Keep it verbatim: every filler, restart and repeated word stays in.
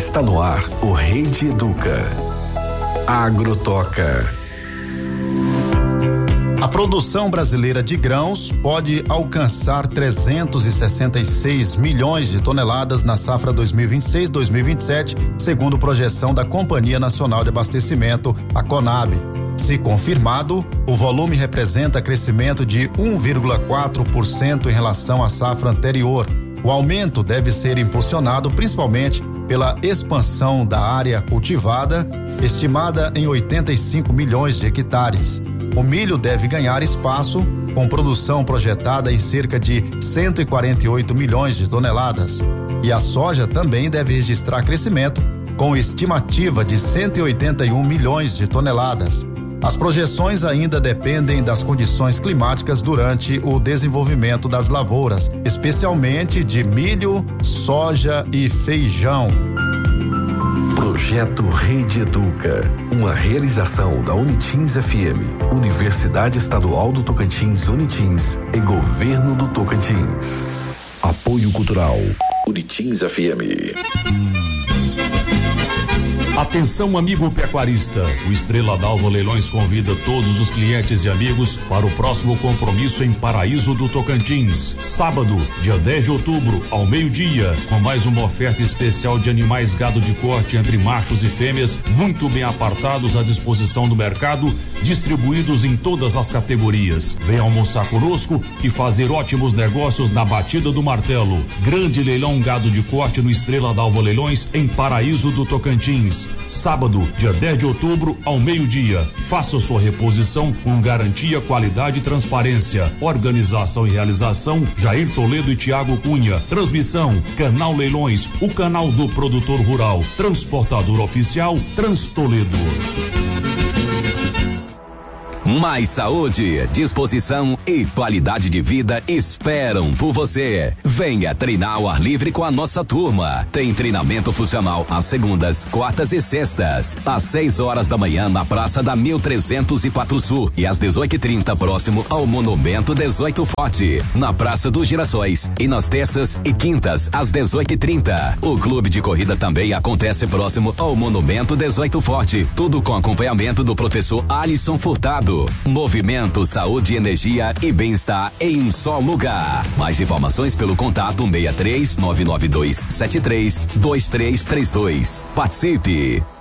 Está no ar o Rede Educa. Agrotoca. A produção brasileira de grãos pode alcançar trezentos e sessenta e seis milhões de toneladas na safra dois mil e vinte e seis, dois mil e vinte e sete, segundo projeção da Companhia Nacional de Abastecimento, a Conab. Se confirmado, o volume representa crescimento de um vírgula quatro por cento em relação à safra anterior. O aumento deve ser impulsionado principalmente pela expansão da área cultivada, estimada em oitenta e cinco milhões de hectares. O milho deve ganhar espaço, com produção projetada em cerca de cento e quarenta e oito milhões de toneladas. E a soja também deve registrar crescimento, com estimativa de cento e oitenta e um milhões de toneladas. As projeções ainda dependem das condições climáticas durante o desenvolvimento das lavouras, especialmente de milho, soja e feijão. Projeto Rede Educa, uma realização da Unitins F M, Universidade Estadual do Tocantins, Unitins e Governo do Tocantins. Apoio Cultural, Unitins F M. Atenção, amigo pecuarista, o Estrela d'Alva Leilões convida todos os clientes e amigos para o próximo compromisso em Paraíso do Tocantins, sábado, dia dez de outubro, ao meio-dia, com mais uma oferta especial de animais gado de corte entre machos e fêmeas, muito bem apartados à disposição do mercado, distribuídos em todas as categorias. Venha almoçar conosco e fazer ótimos negócios na batida do martelo. Grande leilão gado de corte no Estrela d'Alva Leilões em Paraíso do Tocantins. Sábado, dia dez de outubro, ao meio-dia. Faça sua reposição com garantia, qualidade e transparência. Organização e realização, Jair Toledo e Tiago Cunha. Transmissão, Canal Leilões, o canal do produtor rural. Transportador oficial, Transtoledo. Mais saúde, disposição e qualidade de vida esperam por você. Venha treinar ao ar livre com a nossa turma. Tem treinamento funcional às segundas, quartas e sextas, às seis horas da manhã na Praça da mil trezentos e quatro Sul e às dezoito e trinta próximo ao Monumento dezoito Forte, na Praça dos Girassóis, e nas terças e quintas às dezoito e trinta. O clube de corrida também acontece próximo ao Monumento dezoito Forte, tudo com acompanhamento do professor Alisson Furtado. Movimento, saúde, energia e bem-estar em um só lugar. Mais informações pelo contato seis três nove nove dois sete três dois três três dois. Participe!